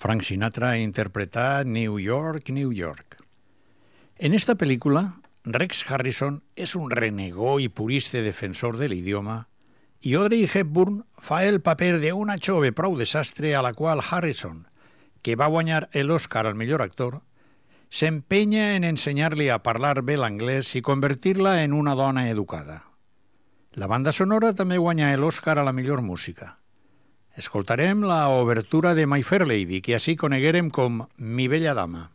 Frank Sinatra ha interpretat New York, New York. En esta película, Rex Harrison és un renegó i purista defensor de l'idioma i Audrey Hepburn fa el paper d'una jove prou desastre a la qual Harrison, que va guanyar l'Oscar al millor actor, s'empenya en ensenyar-li a parlar bé l'anglès i convertir-la en una dona educada. La banda sonora també guanya l'Oscar a la millor música. Escoltarem la obertura de My Fair Lady, que així coneguérem com Mi Bella Dama.